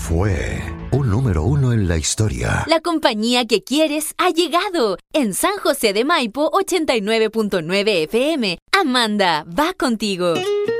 fue un número uno en la historia. La compañía que quieres ha llegado. En San José de Maipo, 89.9 FM. Amanda va contigo.